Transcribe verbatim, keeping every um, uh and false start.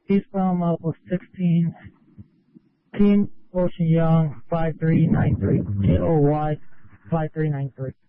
He's from uh, post sixteen. Kim Ocean Young, five three nine three. K O Y, five three nine three.